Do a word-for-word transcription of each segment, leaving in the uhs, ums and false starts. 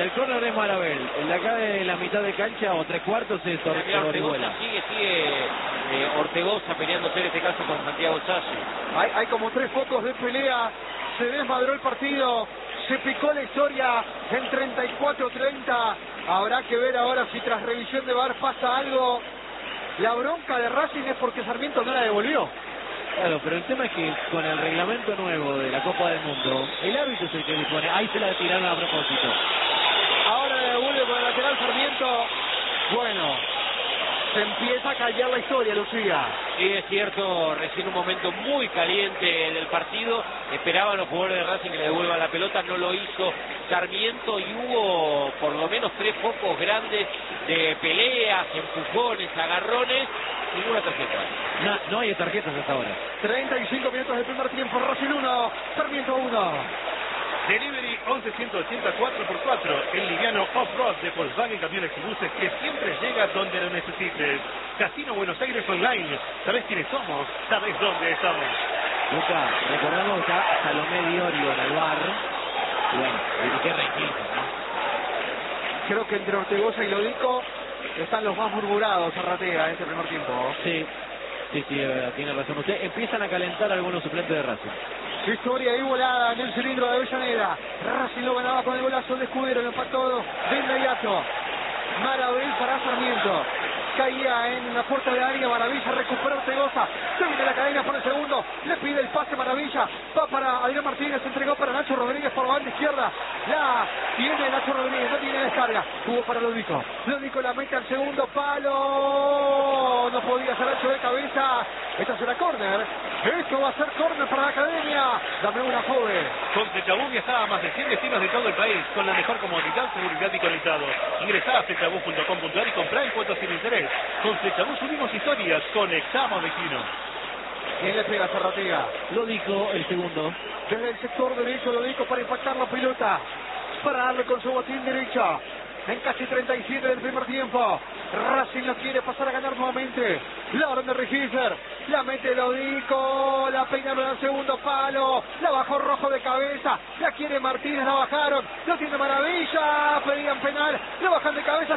del córner es Marabel. El de acá de la mitad de cancha o tres cuartos es Orihuela. Sigue, sigue eh, Ortegoza peleándose en este caso con Santiago Sassi. Hay, hay como tres focos de pelea. Se desmadró el partido. Se picó la historia en treinta y cuatro treinta. Habrá que ver ahora si tras revisión de V A R pasa algo. La bronca de Racing es porque Sarmiento no la devolvió. Claro, pero el tema es que con el reglamento nuevo de la Copa del Mundo, el árbitro es el que dispone. Ahí se la tiraron a propósito. Ahora le devuelve con el lateral Sarmiento. Bueno, se empieza a callar la historia, Lucía. Sí, es cierto, recién un momento muy caliente del partido. Esperaban los jugadores de Racing que le devuelvan la pelota, no lo hizo Sarmiento y hubo por lo menos tres focos grandes de peleas, empujones, agarrones. Ninguna tarjeta. No, no hay tarjetas hasta ahora. treinta y cinco minutos del primer tiempo. Racing uno, Sarmiento uno. Delivery once ciento ochenta cuatro por cuatro, el liviano off-road de Volkswagen Camiones y Buses que siempre llega donde lo necesites. Casino Buenos Aires Online. ¿Sabés quiénes somos? ¿Sabés dónde estamos? Luca, recordamos que está Salomé Diorio en el bar. Y bueno, y qué requisito, ¿no? Creo que entre Ortegoza y Lodico están los más murmurados, Arratea, en este primer tiempo. Sí, sí, sí, tiene razón usted. Empiezan a calentar algunos suplentes de Racing. Historia ahí volada en el cilindro de Avellaneda. Racing lo ganaba con el golazo de Escudero, lo empató de inmediato. Marabel para Sarmiento. Caía en la puerta de área, Maravilla, recupera Ortegoza. Se viene la cadena por el segundo. Le pide el pase Maravilla. Va para Adrián Martínez, entregó para Nacho Rodríguez por la banda izquierda. La tiene Nacho Rodríguez, no tiene descarga. Jugó para Lodico. Lodico la mete al segundo palo. No podía hacer Nacho de cabeza. Esta será córner. Esto va a ser córner para la academia. Dame una joven. Con Flechabú viajaba a más de cien destinos de todo el país, con la mejor comodidad, seguridad y conectado. Ingresá a flechabú punto com punto ar y comprá en cuotas sin interés. Con Flechabú subimos historias, conectamos destinos. ¿Quién le pega a Zarratega? Lodico, el segundo. Desde el sector derecho, Lodico para impactar la pelota. Para darle con su botín derecha. En casi treinta y siete del primer tiempo. Racing lo quiere pasar a ganar nuevamente. La orden de Register. La mete Lodico. La peinaron al segundo palo. La bajó Rojo de cabeza. La quiere Martínez. La bajaron. Lo tiene Maravilla. Pedían penal. La bajan de cabeza.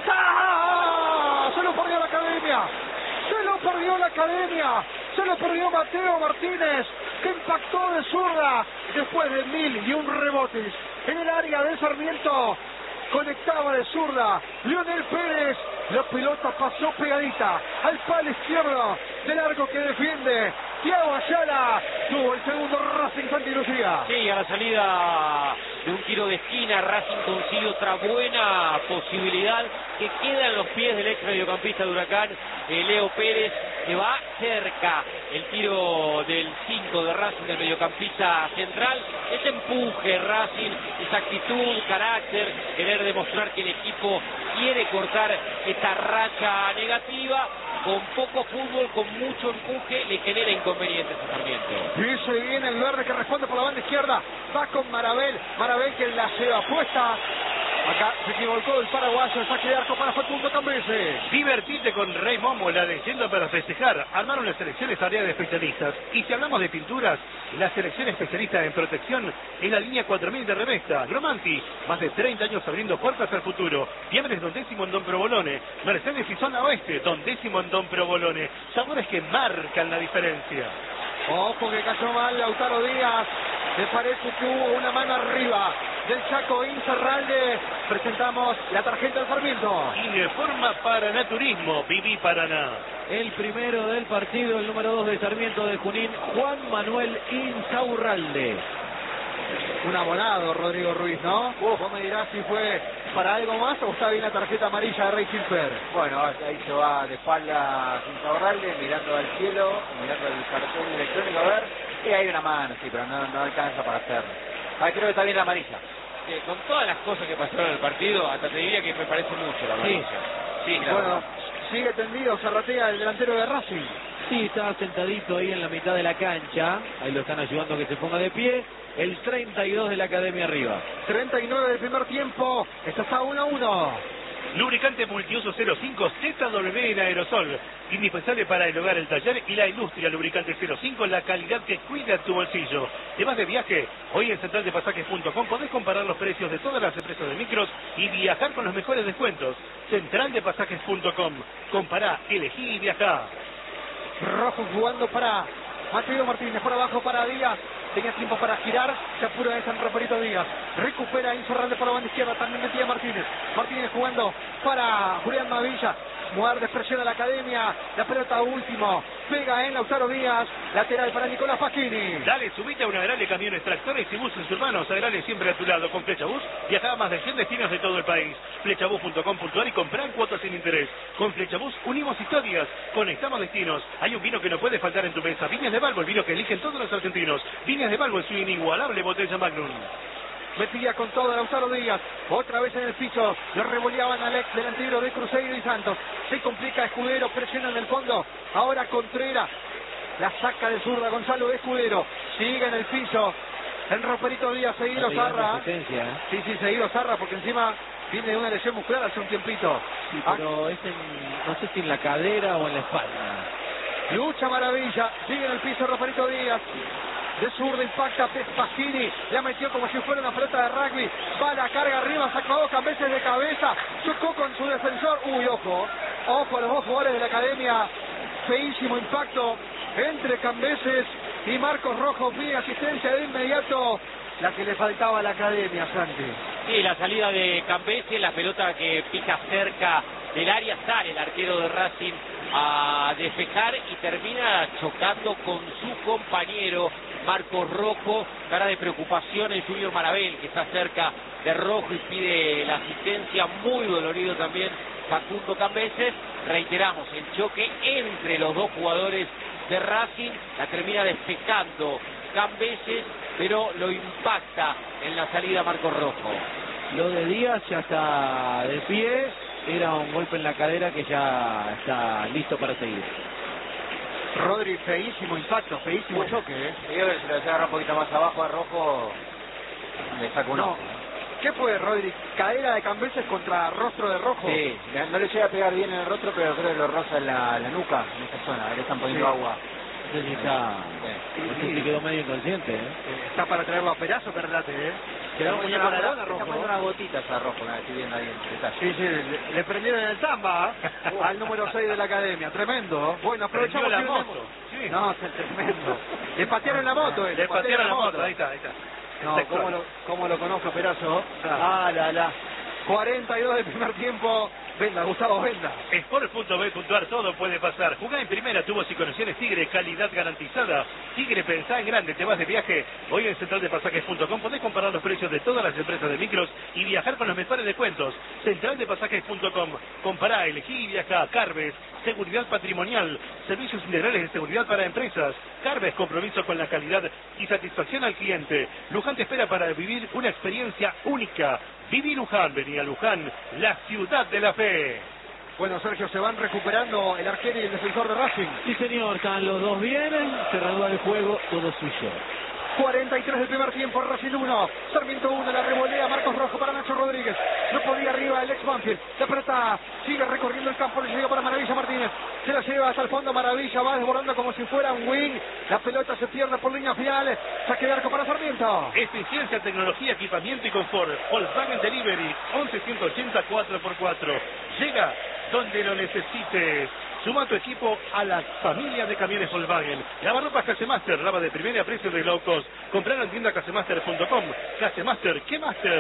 ¡Ah! Se lo perdió la academia. Se lo perdió la academia. Se lo perdió Mateo Martínez. Que impactó de zurda. Después de mil y un rebotes. En el área de Sarmiento. Conectaba de zurda Lionel Pérez. La pelota pasó pegadita al palo izquierdo del arco que defiende Thiago Ayala. Tuvo el segundo Racing Santi Lucía. Sí, a la salida de un tiro de esquina Racing consigue otra buena posibilidad que queda en los pies del ex mediocampista de Huracán, eh, Leo Pérez, que va cerca el tiro del cinco de Racing, del mediocampista central. Ese empuje Racing, esa actitud, carácter, querer demostrar que el equipo quiere cortar esta racha negativa. Con poco fútbol, con mucho empuje, le genera inconvenientes a Sarmiento. Y se viene el verde que responde por la banda izquierda. Va con Marabel. Marabel que la lleva puesta. Acá se equivocó el paraguayo. El saque de arco para Facundo Cambese. Divertite con Rey Momo, la leyenda para festejar. Armaron las selecciones área de especialistas. Y si hablamos de pinturas, la selección especialista en protección es la línea cuatro mil de Revesta. Gromanti, más de treinta años abriendo puertas al futuro. Fiambres Don Décimo en Don Provolone. Mercedes y Zona Oeste, Don Décimo en Don Provolone. Sabores que marcan la diferencia. Ojo que cayó mal Lautaro Díaz. Me parece que hubo una mano arriba del Chaco Incerralde. Presentamos la tarjeta del Sarmiento. Informa Paraná Turismo, Viví Paraná. El primero del partido, el número dos de Sarmiento de Junín, Juan Manuel Insaurralde. Un abonado, Rodrigo Ruiz, ¿no? Uh, vos me dirás si fue para algo más o está bien la tarjeta amarilla de Rey Silver. Bueno, ahí se va de espalda Insaurralde, mirando al cielo, mirando el cartón electrónico a ver. Y hay una mano, sí, pero no, no alcanza para hacerlo. Ah, creo que está bien la amarilla. Eh, con todas las cosas que pasaron en el partido, hasta te diría que me parece mucho la amarilla. Sí, sí Bueno, verdad. sigue tendido Zarratea, el delantero de Racing. Sí, está sentadito ahí en la mitad de la cancha. Ahí lo están ayudando a que se ponga de pie. El treinta y dos de la academia arriba. treinta y nueve del primer tiempo. Esto está uno a uno. Lubricante multiuso cero cinco Z W en aerosol. Indispensable para el hogar, el taller y la industria. Lubricante cero cinco, la calidad que cuida tu bolsillo. ¿Te vas de viaje? Hoy en central de pasajes punto com podés comparar los precios de todas las empresas de micros y viajar con los mejores descuentos. central de pasajes punto com. Compará, elegí y viajá. Rojo jugando para Mateo Martínez, por abajo para Díaz. Tenía tiempo para girar, se apura de San Rafaelito Díaz. Recupera Insorralde por la banda izquierda, también metía Martínez. Martínez jugando para Julián Mavilla. Muerde, presiona la academia. La pelota último. Pega en Lautaro Díaz. Lateral para Nicolás Facchini. Dale, subite a una gran de camiones, tractores y buses urbanos. Agrale siempre a tu lado con Flecha Bus. Viaja a más de cien destinos de todo el país. flechabus punto com punto ar y comprar cuotas sin interés. Con Flecha Bus unimos historias. Conectamos destinos. Hay un vino que no puede faltar en tu mesa. Viñas de Balbo, el vino que eligen todos los argentinos. Viñas de Balbo es su inigualable botella Magnum. Metía con todo Lautaro Díaz. Otra vez en el piso. Lo revoleaban Alex, delantero de Cruzeiro y Santos. Se complica Escudero, presiona en el fondo. Ahora Contreras. La saca de zurda Gonzalo Escudero. Sigue en el piso. El Roperito Díaz, seguido Zarra. ¿eh? Sí, sí, seguido Zarra, porque encima viene de una lesión muscular hace un tiempito. Sí, pero es en, no sé si en la cadera o en la espalda. Lucha Maravilla. Sigue en el piso Roperito Díaz. De zurda impacta Facchini, la metió como si fuera una pelota de rugby, va la carga arriba, sacó Cambeses de cabeza, chocó con su defensor, uy, ojo, ojo a los dos jugadores de la academia, feísimo impacto entre Cambeses y Marcos Rojo, pide asistencia de inmediato, la que le faltaba a la academia, Santi. Sí, la salida de Cambeses, la pelota que pica cerca del área, sale el arquero de Racing a despejar y termina chocando con su compañero Marcos Rojo. Cara de preocupación el Junior Marabel, que está cerca de Rojo y pide la asistencia. Muy dolorido también Facundo Cambeses. Reiteramos, el choque entre los dos jugadores de Racing, la termina despejando Cambeses, pero lo impacta en la salida Marcos Rojo. Lo de Díaz ya está de pie, era un golpe en la cadera que ya está listo para seguir. Rodri, feísimo impacto, feísimo choque, ¿eh? Yo creo que si lo agarra un poquito más abajo a Rojo, le saca un No. ojo. ¿Qué fue, Rodri? Cadera de Cambeses contra rostro de Rojo. Sí, no le llega a pegar bien en el rostro, pero creo que lo roza en la, la nuca, en esa zona. Le están poniendo Sí. agua. No sé si está, Sí, no sé sí. si quedó medio inconsciente, ¿eh? Eh, Está para traerlo a Perazo, Perlate, ¿eh? Quedó Está poniendo para una, la está Rojo. poniendo unas gotitas a Rojo, la estoy viendo ahí en detalle. Sí, sí, le, le prendieron el tamba ¿eh? al número seis de la academia. Tremendo. Bueno, aprovechamos Prendió y la vendemos. moto. Sí. No, es tremendo. Le patearon la moto, eh. Le patearon la moto, ahí está, ahí está. No, Sexual. ¿cómo lo, cómo lo conozco, Perazo? Ah. Ah, la, la. cuarenta y dos del primer tiempo. Venda, Gustavo Venda. Sport punto b punto ar, todo puede pasar. Jugá en primera, tubos y conexiones Tigre, calidad garantizada. Tigre, pensá en grande, te vas de viaje. Hoy en central de pasajes punto com podés comparar los precios de todas las empresas de micros y viajar con los mejores descuentos. central de pasajes punto com. Compará, elegí y viaja. Carves, seguridad patrimonial, servicios integrales de seguridad para empresas. Carves, compromiso con la calidad y satisfacción al cliente. Luján te espera para vivir una experiencia única. Viví Luján, vení a Luján, la ciudad de la fe. Bueno, Sergio, se van recuperando el arquero y el defensor de Racing. Sí, señor, están los dos bien, se reanuda el juego, todo suyo. cuarenta y tres del primer tiempo, Racing uno, Sarmiento uno, la revolea Marcos Rojo para Nacho Rodríguez. No podía arriba el ex Banfield. La pelota sigue recorriendo el campo, le llega para Maravilla Martínez. Se la lleva hasta el fondo, Maravilla va desbordando como si fuera un wing. La pelota se pierde por línea final. Saque de arco para Sarmiento. Eficiencia, tecnología, equipamiento y confort. Volkswagen Delivery, once ciento ochenta cuatro por cuatro. Llega donde lo necesites. Suma tu equipo a la familia de camiones Volkswagen. Lavarropas Casemaster, lava de primera a precio de low cost. Compralo en tienda casemaster punto com. Casemaster, ¿qué Master?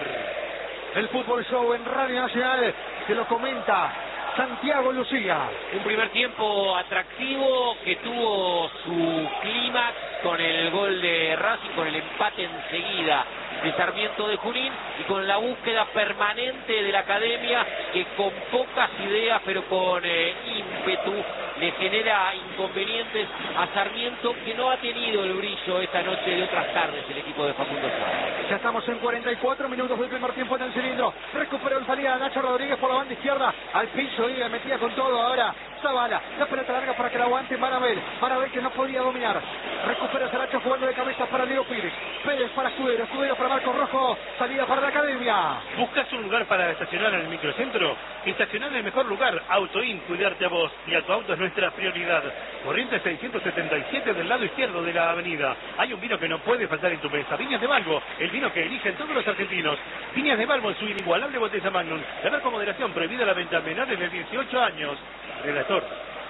El Fútbol Show en Radio Nacional, se lo comenta Santiago Lucía. Un primer tiempo atractivo que tuvo su clímax con el gol de Racing, con el empate enseguida de Sarmiento de Junín y con la búsqueda permanente de la academia que con pocas ideas pero con eh, ímpetu le genera inconvenientes a Sarmiento, que no ha tenido el brillo esta noche de otras tardes el equipo de Facundo Suárez. Ya estamos en cuarenta y cuatro minutos del primer tiempo en el cilindro. Recuperó en salida Nacho Rodríguez por la banda izquierda. Al piso y le metía con todo ahora Zavala. La pelota larga para que la aguante Marabel. Marabel que no podía dominar. Recupera Saracho jugando de cabeza para Leo Pérez. Pérez para Escudero. Escudero para Marcos Rojo. Salida para la Academia. ¿Buscas un lugar para estacionar en el microcentro? Estacionar en el mejor lugar. Autoin, cuidarte a vos y a tu auto es nuestra prioridad. Corriente seiscientos setenta y siete del lado izquierdo de la avenida. Hay un vino que no puede faltar en tu mesa. Viñas de Balbo, el vino que eligen todos los argentinos. Viñas de Balbo en su inigualable botella Magnum. Beber con moderación, prohibida la venta a menores de dieciocho años. Relator.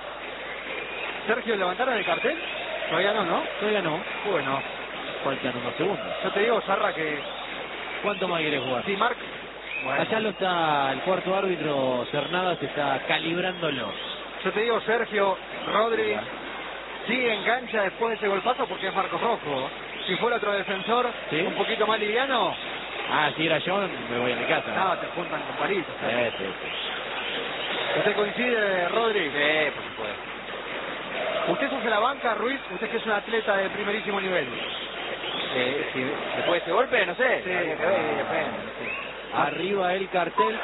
Sergio, ¿levantaron el cartel? Todavía no, ¿no? Todavía no. Bueno, Faltan unos segundos. yo te digo, Sarra, que ¿Cuánto más quieres jugar? si Marc... Bueno, Allá lo está el cuarto árbitro Cernadas, está calibrándolo. yo te digo, Sergio, Rodri sigue en cancha después de ese golpazo porque es Marcos Rojo. Si fuera otro defensor, ¿Sí? un poquito más liviano, Ah, si era yo, me voy a mi casa. nada, te juntan con palitos. ¿eh? Sí, sí, sí. ¿Usted coincide, Rodri? Sí, por supuesto. ¿Usted se hace la banca, Ruiz? Usted que es un atleta de primerísimo nivel. Sí, sí. Después de ese golpe, no sé. Sí. Habría que ver, depende, sí. Arriba el cartel.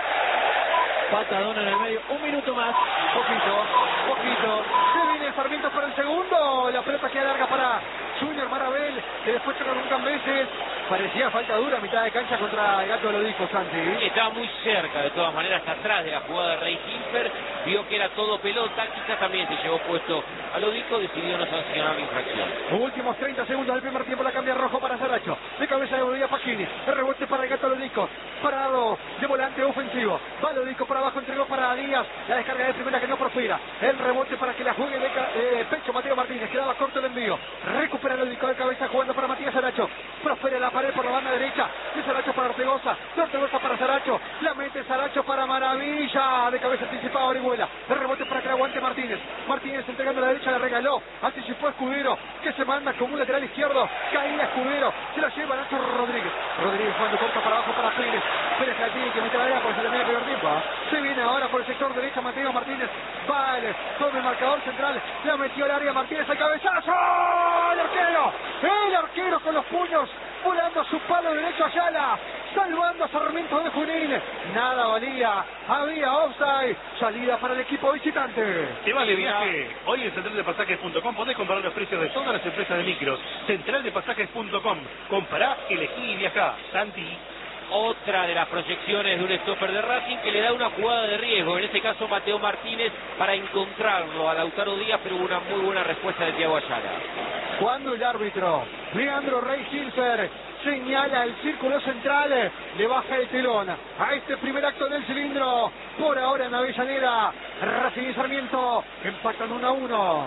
Patadón en el medio. Un minuto más. Poquito, poquito. Se viene Sarmiento para el segundo. La pelota queda larga para Junior Marabel, que después choca con Cambeses. Parecía falta dura a mitad de cancha contra el Gato Lodico, Santi. Estaba muy cerca, de todas maneras, atrás de la jugada de Rey Hilfer. Vio que era todo pelota, quizás también se llevó puesto a Lodico, decidió no sancionar la infracción. Últimos treinta segundos del primer tiempo, la cambia Rojo para Saracho. De cabeza de Bolivia Pacchini. El rebote para el Gato Lodico. Parado de volante ofensivo. Va Lodico para abajo, entregó para Díaz. La descarga de primera que no prospera. El rebote para que la juegue de eh, pecho Mateo Martínez. Quedaba corto el envío. Recupera Lodico de cabeza jugando para Matías Saracho. Prospera la pared por la banda derecha. De Saracho para Ortegoza. De Ortegoza para Saracho. La mete Saracho para Maravilla. De cabeza anticipado Orihuela. El rebote para que la aguante Martínez. Martínez entregando a la derecha, le regaló. Anticipó Escudero. Que se manda como un lateral izquierdo. Caía Escudero. Se la lleva Nacho Rodríguez. Rodríguez jugando corta para abajo para Pérez. Pérez la tiene que meter a la porque se le viene el primer tiempo. ¿eh? Se viene ahora por el sector derecha Mateo Martínez. Vale. Toma el marcador central. La metió al área Martínez al cabezazo. El arquero. El arquero con los puños. Volando a su palo derecho Ayala. Salvando a Sarmiento de Junín. Nada valía. Había offside. Salida para el equipo visitante. Te vas de viaje. Hoy en central de pasajes punto com podés comparar los precios de todas las empresas de micros. central de pasajes punto com. Compará, elegí y viajá. Santi. Otra de las proyecciones de un stopper de Racing que le da una jugada de riesgo, en este caso Mateo Martínez, para encontrarlo a Lautaro Díaz, pero hubo una muy buena respuesta de Thiago Ayala. Cuando el árbitro Leandro Rey Hilfer señala el círculo central, le baja el telón a este primer acto del cilindro. Por ahora en Avellaneda, Racing y Sarmiento empatan uno a uno.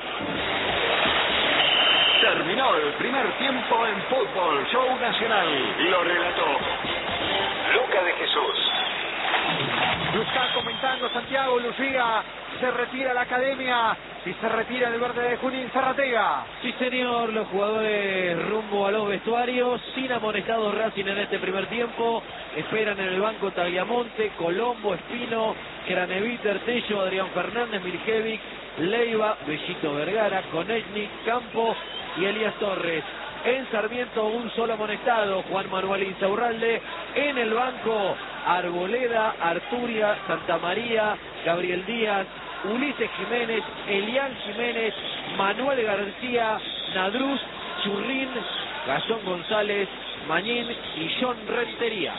Terminó el primer tiempo en Fútbol Show Nacional. Lo relató Luca de Jesús. Lo está comentando Santiago Lucía. Se retira la academia y se retira el verde de Junín Zarratega. Sí, señor, los jugadores rumbo a los vestuarios, sin amonestados Racing en este primer tiempo. Esperan en el banco Tagliamonte, Colombo, Espino, Craneviter, Tello, Adrián Fernández, Miljevic, Leiva, Bellito Vergara, Konechny, Campo y Elías Torres. En Sarmiento un solo amonestado, Juan Manuel Insaurralde. En el banco Arboleda, Arturia, Santa María, Gabriel Díaz, Ulises Jiménez, Elian Jiménez, Manuel García, Nadruz, Churrín, Gastón González, Mañín y John Rentería.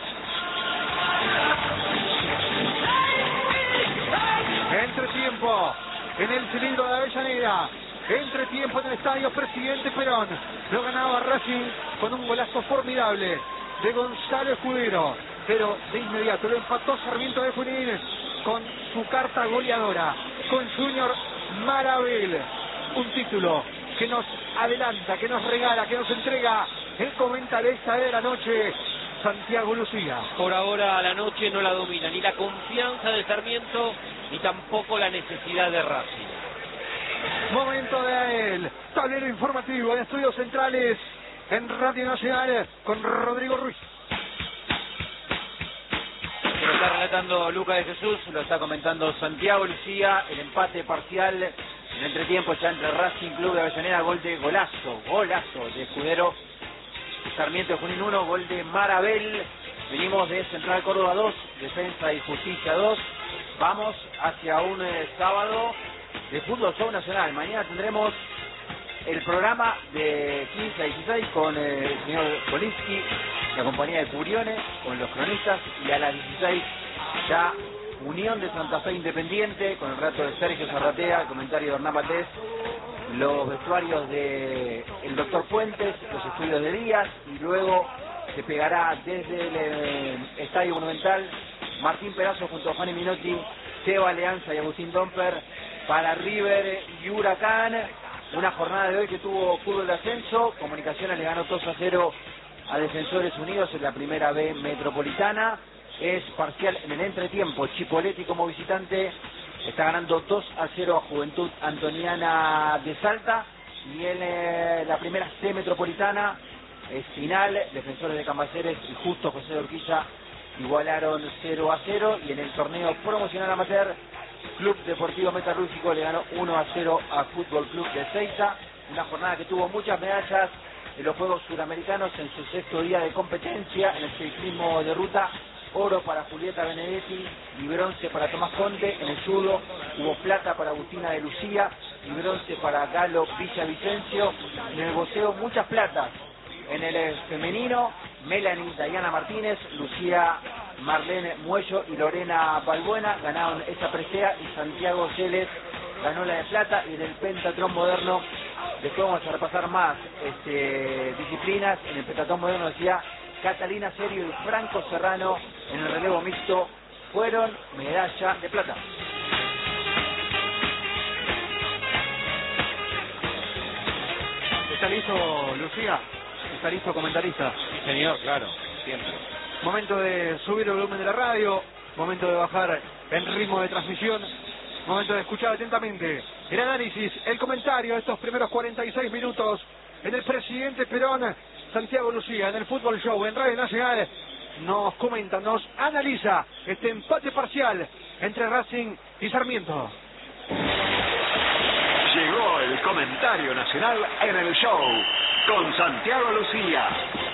Entretiempo en el cilindro de Avellaneda. Entretiempo en el estadio Presidente Perón. Lo ganaba Racing con un golazo formidable de Gonzalo Escudero. Pero de inmediato lo empató Sarmiento de Junín con su carta goleadora, con Junior Marabel. Un título que nos adelanta, que nos regala, que nos entrega el comentarista de la noche, Santiago Lucía. Por ahora la noche no la domina ni la confianza de Sarmiento ni tampoco la necesidad de Racing. Momento de él, tablero informativo en Estudios Centrales en Radio Nacional con Rodrigo Ruiz. Pero está relatando comentando Lucas de Jesús, lo está comentando Santiago Lucía, el empate parcial en el entretiempo ya entre Racing Club de Avellaneda, gol de golazo, golazo de Escudero, Sarmiento de Junín uno, gol de Marabel. Venimos de Central Córdoba dos, Defensa y Justicia dos. Vamos hacia un eh, sábado de Fútbol Show Nacional. Mañana tendremos el programa de quince a dieciséis con eh, el señor Polinski, la compañía de Curione, con los cronistas, y a las dieciséis ya Unión de Santa Fe Independiente, con el relato de Sergio Zarratea, el comentario de Hernán Batés, los vestuarios de el doctor Fuentes, los estudios de Díaz, y luego se pegará desde el eh, Estadio Monumental Martín Perazo junto a Fanny Minotti, Seba Alianza y Agustín Domper para River y Huracán. Una jornada de hoy que tuvo fútbol de ascenso. Comunicaciones le ganó dos a cero a Defensores Unidos en la primera B metropolitana. Es parcial en el entretiempo. Chipoletti como visitante está ganando dos a cero a Juventud Antoniana de Salta. Y en eh, la primera C metropolitana es final. Defensores de Cambaceres y Justo José de Urquiza igualaron cero a cero. Y en el torneo promocional amateur, Club Deportivo Metalúrgico le ganó uno a cero a Fútbol Club de Ezeiza. Una jornada que tuvo muchas medallas en los Juegos Suramericanos en su sexto día de competencia. En el ciclismo de ruta, oro para Julieta Benedetti y bronce para Tomás Conte. En el judo hubo plata para Agustina de Lucía y bronce para Galo Villavicencio. En el boxeo muchas platas. En el femenino, Melanie Dayana Martínez, Lucía Marlene Muello y Lorena Balbuena ganaron esa presea, y Santiago Celes ganó la de plata. Y en el pentatlón moderno, después vamos a repasar más este, disciplinas. En el pentatlón moderno decía Catalina Serio y Franco Serrano en el relevo mixto fueron medalla de plata. ¿Está listo, Lucía? ¿Está listo, comentarista? Sí, señor, claro, siempre. Momento de subir el volumen de la radio, momento de bajar el ritmo de transmisión, momento de escuchar atentamente el análisis, el comentario de estos primeros cuarenta y seis minutos en el Presidente Perón. Santiago Lucía en el Fútbol Show en Radio Nacional nos comenta, nos analiza este empate parcial entre Racing y Sarmiento. Llegó el comentario nacional en el show con Santiago Lucía.